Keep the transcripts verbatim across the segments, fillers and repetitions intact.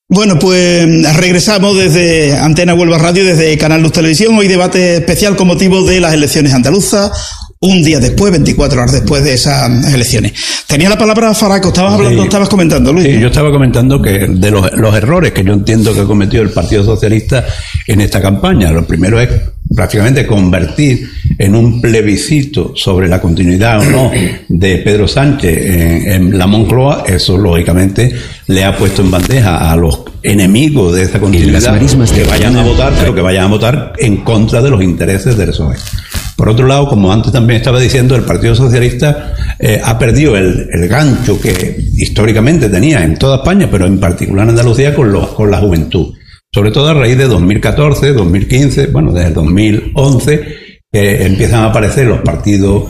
Bueno, pues regresamos desde Antena Huelva Radio, desde Canal Luz Televisión. Hoy debate especial con motivo de las elecciones andaluzas, un día después, veinticuatro horas después de esas elecciones. Tenía la palabra Faraco, estabas hablando, sí, estabas comentando, Luis. Sí, yo estaba comentando que de los, los errores que yo entiendo que ha cometido el Partido Socialista en esta campaña. Lo primero es prácticamente convertir en un plebiscito sobre la continuidad o no de Pedro Sánchez en, en la Moncloa. Eso lógicamente le ha puesto en bandeja a los enemigos de esa continuidad que vayan a votar, pero que vayan a votar en contra de los intereses del P S O E. Por otro lado, como antes también estaba diciendo, el Partido Socialista eh, ha perdido el, el gancho que históricamente tenía en toda España, pero en particular en Andalucía, con, los, con la juventud. Sobre todo a raíz de dos mil catorce, dos mil quince, bueno, desde el dos mil once, que empiezan a aparecer los partidos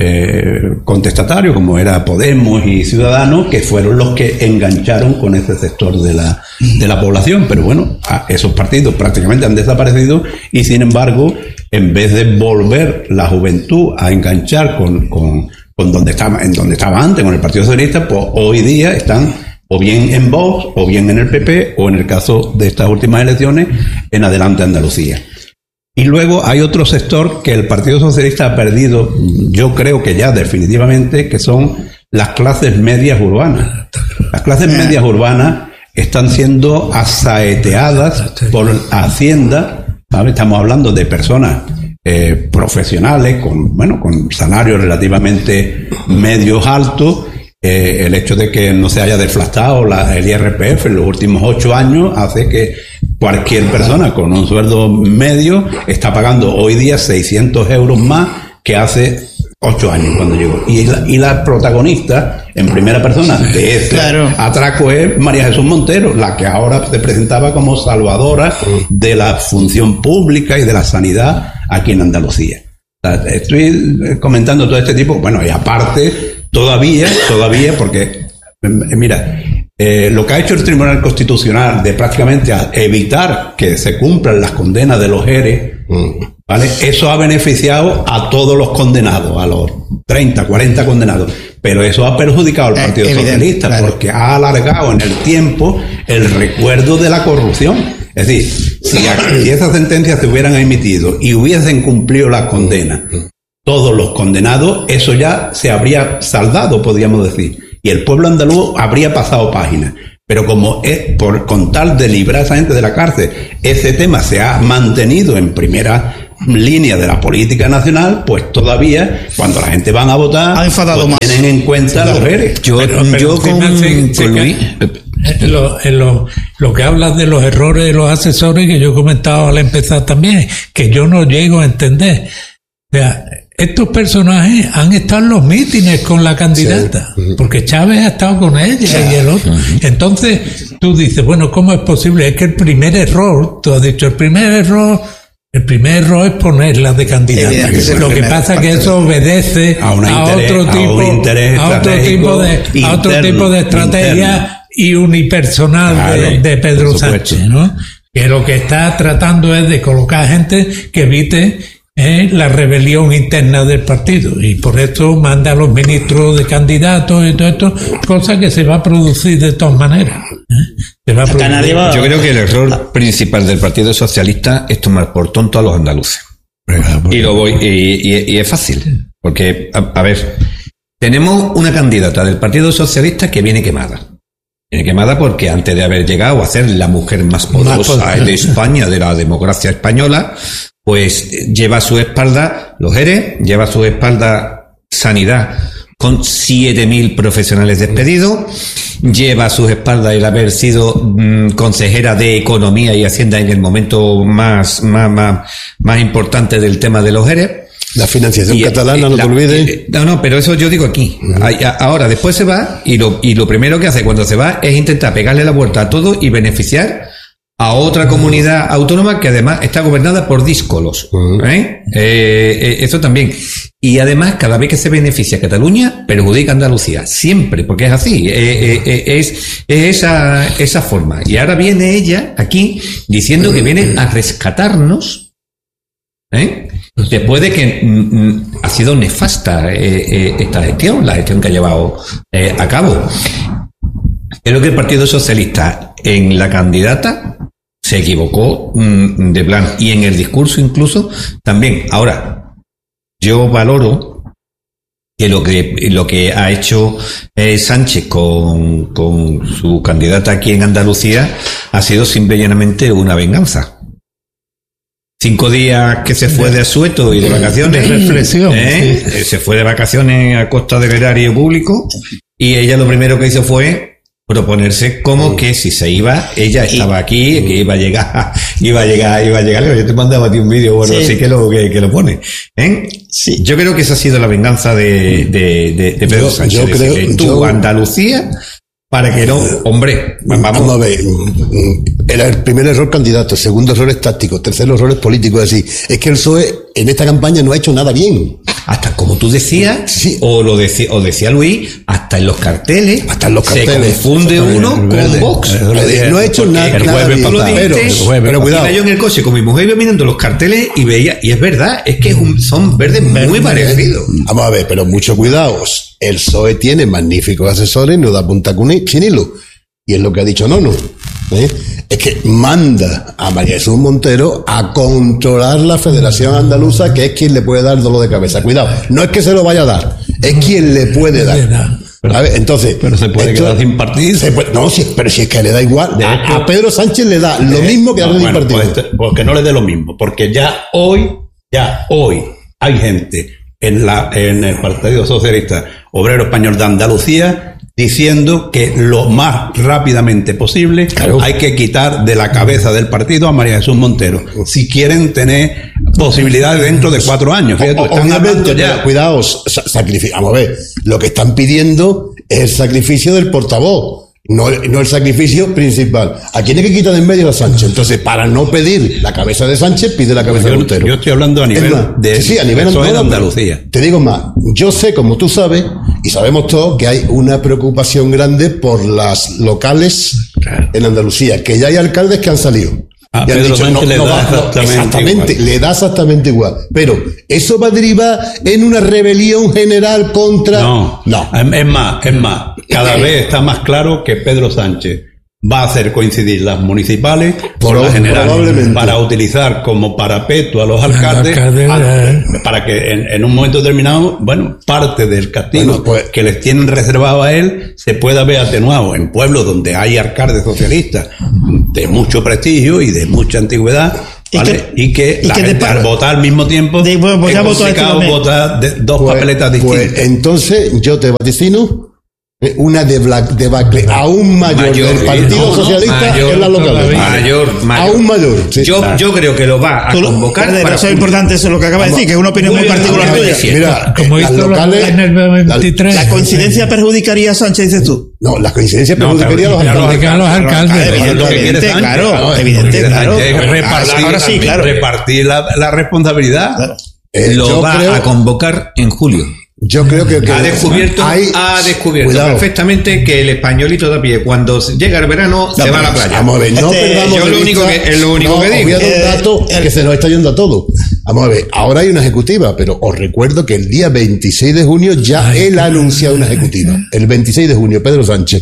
eh, contestatarios, como era Podemos y Ciudadanos, que fueron los que engancharon con ese sector de la, de la población. Pero bueno, esos partidos prácticamente han desaparecido y, sin embargo, en vez de volver la juventud a enganchar con, con, con donde estaba, en donde estaba antes, con el Partido Socialista, pues hoy día están o bien en Vox, o bien en el P P, o en el caso de estas últimas elecciones, en Adelante Andalucía. Y luego hay otro sector que el Partido Socialista ha perdido, yo creo que ya definitivamente, que son las clases medias urbanas. Las clases medias urbanas están siendo asaeteadas por Hacienda, ¿vale? Estamos hablando de personas eh, profesionales, con, bueno, con salarios relativamente medios altos. Eh, el hecho de que no se haya deflactado la, el I R P F en los últimos ocho años hace que cualquier persona con un sueldo medio está pagando hoy día seiscientos euros más que hace ocho años cuando llegó. Y la, y la protagonista en primera persona de ese claro. atraco es María Jesús Montero, la que ahora se presentaba como salvadora de la función pública y de la sanidad aquí en Andalucía. Estoy comentando todo este tipo, bueno, y aparte Todavía, todavía, porque, mira, eh, lo que ha hecho el Tribunal Constitucional de prácticamente evitar que se cumplan las condenas de los E R E, ¿vale? Eso ha beneficiado a todos los condenados, a los treinta, cuarenta condenados, pero eso ha perjudicado al Partido eh, Socialista, claro. porque ha alargado en el tiempo el recuerdo de la corrupción. Es decir, si, si esas sentencias se hubieran emitido y hubiesen cumplido las condenas, todos los condenados, eso ya se habría saldado, podríamos decir, y el pueblo andaluz habría pasado página. Pero como es por con tal de librar a esa gente de la cárcel, ese tema se ha mantenido en primera línea de la política nacional, pues todavía, cuando la gente van a votar, ha enfadado pues más. Tienen en cuenta los E R E. Yo, pero, pero yo con, con, con Luis... En lo, en lo, lo que hablas de los errores de los asesores, que yo he comentado al empezar también, que yo no llego a entender. O sea, estos personajes han estado en los mítines con la candidata, sí. porque Chávez ha estado con ella sí. y el otro. Entonces, tú dices, bueno, ¿cómo es posible? Es que el primer error, tú has dicho, el primer error, el primer error es ponerla de candidata. Lo que pasa es que eso obedece a, una a interés, otro tipo, a, un a otro tipo de, interno, a otro tipo de estrategia interno. Y unipersonal claro, de, de Pedro Sánchez, ¿no? Que lo que está tratando es de colocar gente que evite ¿Eh? la rebelión interna del partido, y por esto manda a los ministros de candidatos y todo esto, cosa que se va a producir de todas maneras. ¿eh? Se va a producir. Yo creo que el error principal del Partido Socialista es tomar por tonto a los andaluces. Y lo voy y, y, y es fácil, porque a, a ver, tenemos una candidata del Partido Socialista que viene quemada. Viene quemada porque antes de haber llegado a ser la mujer más poderosa de España, de la democracia española, pues lleva a su espalda los E R E, lleva a su espalda Sanidad con siete mil profesionales despedidos, lleva a su espalda el haber sido mmm, consejera de Economía y Hacienda en el momento más, más, más, más importante del tema de los E R E. La financiación y, catalana, eh, no la, te olvides. Eh, no, no, pero eso yo digo aquí. Uh-huh. Ahora, después se va y lo, y lo primero que hace cuando se va es intentar pegarle la vuelta a todo y beneficiar a otra comunidad autónoma que además está gobernada por díscolos. Uh-huh. ¿eh? Eh, eh, eso también. Y además, cada vez que se beneficia a Cataluña, perjudica a Andalucía. Siempre, porque es así. Eh, eh, eh, es es esa, esa forma. Y ahora viene ella aquí diciendo que viene a rescatarnos. ¿Eh? Después de que mm, ha sido nefasta eh, eh, esta gestión, la gestión que ha llevado eh, a cabo. Creo que el Partido Socialista en la candidata se equivocó mmm, de plan, y en el discurso incluso también. Ahora, yo valoro que lo que lo que ha hecho eh, Sánchez con, con su candidata aquí en Andalucía ha sido simple y llanamente una venganza. Cinco días que se fue de asueto y de vacaciones. De reflexión. ¿eh? Sí. Se fue de vacaciones a costa del erario público y ella lo primero que hizo fue proponerse como que si se iba, ella estaba aquí, que iba a llegar, iba a llegar, iba a llegar. Yo te mandaba a ti un vídeo, bueno, sí. así que lo, que, que lo pone. ¿eh? Sí. Yo creo que esa ha sido la venganza de, de, de, de Pedro yo, Sánchez. Yo creo, decirle, tú, yo, Andalucía, para que no, hombre, vamos. Vamos a ver, era el primer error candidato, segundo error es táctico, tercero error es político, es decir, es que el P S O E en esta campaña no ha hecho nada bien. Hasta como tú decías, sí. o lo decía, o decía Luis, hasta en los carteles, hasta en los carteles se confunde uno con verde, Vox. No ha hecho nada, el nada bien. Pero, pero, pero, pero cuidado. Iba yo en el coche con mi mujer iba mirando los carteles y veía, y es verdad, es que es un, son verdes muy parecidos. Vamos a ver, pero mucho cuidado. El P S O E tiene magníficos asesores, no da punta sin hilo. Y es lo que ha dicho Nono. ¿eh? Es que manda a María Jesús Montero a controlar la Federación Andaluza, que es quien le puede dar dolor de cabeza. Cuidado, no es que se lo vaya a dar, es quien le puede dar. Pero, a ver, entonces, pero se puede esto, quedar sin partido. Puede, no, sí, pero si es que le da igual. A, hecho, a Pedro Sánchez le da lo mismo que a no, bueno, partido. Pues, porque no le dé lo mismo, porque ya hoy, ya hoy hay gente en la en el Partido Socialista Obrero Español de Andalucía diciendo que lo más rápidamente posible claro. hay que quitar de la cabeza del partido a María Jesús Montero, si quieren tener posibilidades dentro de cuatro años. Fíjate, están obviamente, ya. Cuidaos, sacrificio. Vamos a ver, lo que están pidiendo es el sacrificio del portavoz. No, no el sacrificio principal. ¿A quién hay que quitar de en medio a Sánchez? Entonces, para no pedir la cabeza de Sánchez, pide la cabeza yo, de Montero. Yo estoy hablando a nivel más, de, sí, sí, a nivel de, de Andalucía. Te digo más, yo sé, como tú sabes, y sabemos todos, que hay una preocupación grande por las locales claro. en Andalucía, que ya hay alcaldes que han salido. A Pedro Sánchez no, le no da va, exactamente, exactamente igual. le da exactamente igual. Pero, ¿eso va a derivar en una rebelión general contra...? No, no. Es más, es más, cada vez está más claro que Pedro Sánchez va a hacer coincidir las municipales Por, con las generales para utilizar como parapeto a los alcaldes a, para que en, en un momento determinado, bueno, parte del castigo bueno, pues, que les tienen reservado a él se pueda ver atenuado en pueblos donde hay alcaldes socialistas de mucho prestigio y de mucha antigüedad. ¿Vale? Y que, y que la y que gente al votar al mismo tiempo de, bueno, pues ya complicado votar de, dos pues, papeletas distintas. Pues entonces yo te vaticino una debacle aún mayor, mayor del Partido no, Socialista no, mayor, en las locales. Mayor, mayor. Aún mayor. Sí. Yo, claro. yo creo que lo va a convocar. Para para eso es importante eso es lo que acaba de decir, que es una opinión muy, muy particular tuya. Mira, como las locales, en el veintitrés. La, la coincidencia perjudicaría a Sánchez, dices tú. No, la coincidencia perjudicaría no, a los alcaldes. A los alcaldes. Evidente, claro, evidente, claro. Repartir, ahora sí, claro. Repartir la, la responsabilidad. Claro. Eh, lo va creo, a convocar en julio. Yo creo que, que ha descubierto, hay, ha descubierto perfectamente que el españolito de a pie, cuando llega el verano, no, se va a la playa. Vamos a ver, no este, perdamos yo lo único que, es lo único no, que digo. Voy a dar un dato eh, que se nos está yendo a todo. Vamos a ver, ahora hay una ejecutiva, pero os recuerdo que el día veintiséis de junio ya Ay, él ha anunciado una ejecutiva. El veintiséis de junio, Pedro Sánchez.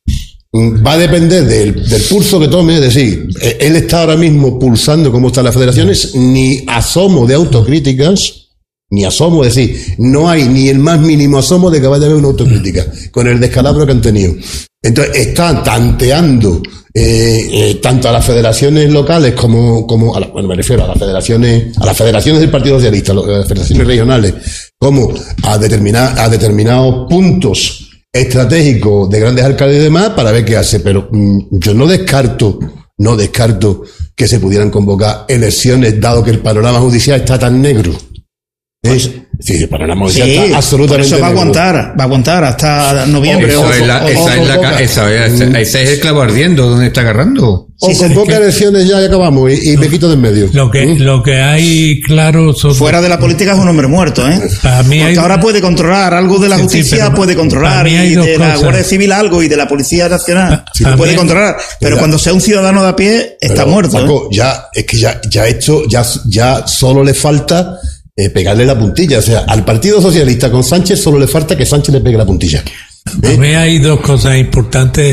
Va a depender del, del pulso que tome, es decir, él está ahora mismo pulsando cómo están las federaciones, ni asomo de autocríticas. Ni asomo, es decir, no hay ni el más mínimo asomo de que vaya a haber una autocrítica con el descalabro que han tenido. Entonces, están tanteando eh, eh, tanto a las federaciones locales como, como a la, bueno, me refiero a las federaciones, a las federaciones del Partido Socialista, a las federaciones regionales, como a determinar, a determinados puntos estratégicos de grandes alcaldes y demás para ver qué hace. Pero mmm, yo no descarto, no descarto que se pudieran convocar elecciones, dado que el panorama judicial está tan negro. Pues, sí, el panorama sí, está absolutamente eso va a aguantar, va a aguantar hasta noviembre. Eso o, es la, o, esa, o, es la, esa, esa, ese es el clavo ardiendo donde está agarrando. O sí, convoca es que, elecciones ya y acabamos y, y me quito de en medio. Lo que, ¿Mm? lo que hay claro sobre... Fuera de la política es un hombre muerto, ¿eh? Para mí Porque hay... ahora puede controlar algo de la sí, justicia, sí, puede controlar y de cosas. La Guardia Civil algo y de la Policía Nacional sí, puede mí... controlar, pero ya, cuando sea un ciudadano de a pie está pero, muerto. Paco, ¿eh? ya es que ya ya esto ya ya solo le falta Eh, pegarle la puntilla, o sea, al Partido Socialista con Sánchez solo le falta que Sánchez le pegue la puntilla. ¿Eh? A mí hay dos cosas importantes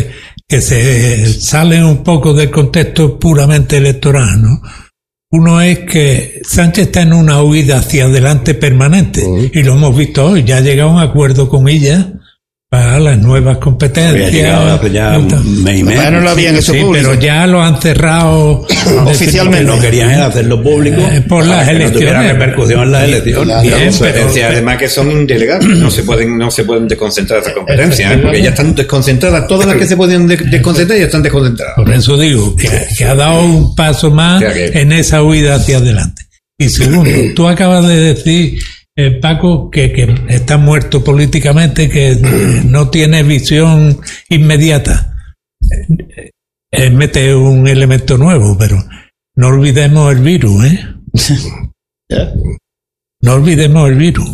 que se salen un poco del contexto puramente electoral, ¿no? Uno es que Sánchez está en una huida hacia adelante permanente, uh-huh. y lo hemos visto hoy, ya ha llegado a un acuerdo con ella para las nuevas competencias. Había llegado hace ya un mes y medio. No lo habían hecho sí, público. Pero ya lo han cerrado oficialmente. No querían hacerlo público eh, por las elecciones. No tuviera repercusión en las elecciones. Bien, pero además que son indelegables, no se pueden, no se pueden desconcentrar esas competencias, ¿eh? Porque ya están desconcentradas, todas las que se podían de- desconcentrar ya están desconcentradas. Por eso digo que, que ha dado un paso más O sea que- en esa huida hacia adelante. Y segundo, tú acabas de decir, eh, Paco, que, que está muerto políticamente, que eh, no tiene visión inmediata. Eh, eh, mete un elemento nuevo, pero no olvidemos el virus, ¿eh? No olvidemos el virus.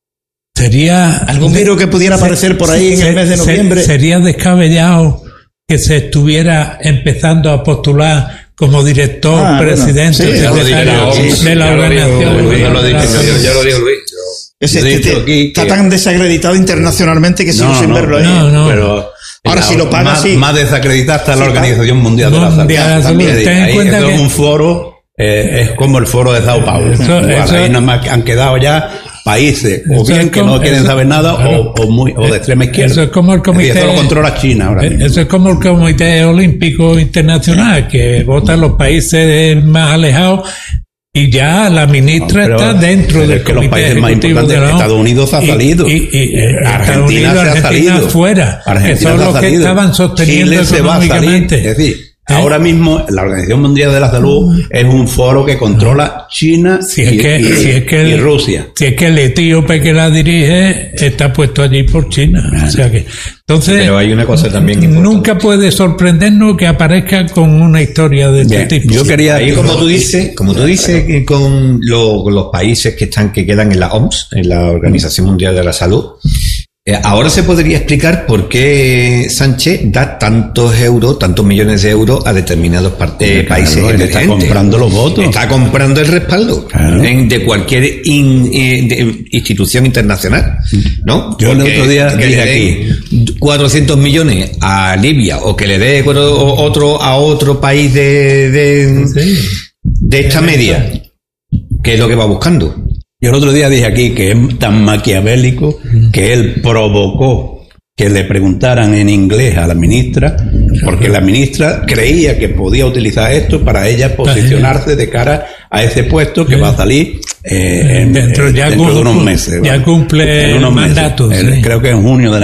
Sería... ¿Algún virus que pudiera aparecer por ahí en el mes de noviembre? Sería descabellado que se estuviera empezando a postular como director, Ah, bueno, presidente, sí, ya lo secretario dije, de la ya lo dijo organización. Luis, ya lo dijo, La- ya- ya lo dijo Luis. Ese, Yo he este, dicho aquí está que- tan desacreditado internacionalmente que sigo No, sin no, verlo ahí. no, no. Pero Ahora, si lo paga, más, sí. más desacreditada está la Sí, Organización Mundial de la Salud. Mundial de la También, Salud. Ten en ahí cuenta eso que- es un foro, eh, es como el foro de Sao Paulo. Eso- Igual, eso- ahí nada más han quedado ya países, o Eso bien es que como- no quieren eso- saber nada, claro. o, o muy, o de extrema izquierda. Eso es como el comité- Es decir, eso lo controla China ahora mismo. Eso es como el Comité Olímpico Internacional, que votan los países más alejados, y ya la ministra Pero- está dentro pero del es que los comité países más ejecutivo importantes, de la ONU. Estados Unidos ha Y- salido. y, y, eh, Argentina Estados Unidos, se ha Argentina salido. fuera, Argentina que son se ha los que salido. estaban sosteniendo Chile se va a salir. económicamente. Es decir, ¿Eh? ahora mismo la Organización Mundial de la Salud es un foro que controla China Si es y, que, y- si es que y el, Rusia. Si es que el etíope que la dirige está puesto allí por China. O sea que, entonces, Pero hay una cosa también importante. nunca puede sorprendernos que aparezca con una historia de este Bien, tipo. yo quería Ahí, como tú dices, como tú dices, que con lo- con los países que están, que quedan en la O M S, en la Organización Mundial de la Salud, eh, ahora se podría explicar por qué Sánchez da tantos euros, tantos millones de euros a determinados par- eh, Claro, países él está emergentes. comprando los votos. Está comprando el respaldo, Claro. en- de cualquier in- eh, de- institución internacional, ¿no? Yo el Porque otro día que dije le den cuatrocientos millones a Libia, o que le dé cuatro- otro a otro país de, de, Sí. de esta media, ¿qué es lo que va buscando? Yo el otro día dije aquí que es tan maquiavélico que él provocó que le preguntaran en inglés a la ministra, porque la ministra creía que podía utilizar esto para ella posicionarse de cara a ese puesto que va a salir eh, en- Dentro en- ya dentro de cum- unos meses. ya ¿vale? cumple En unos el meses. mandato, El- sí. Creo que en junio del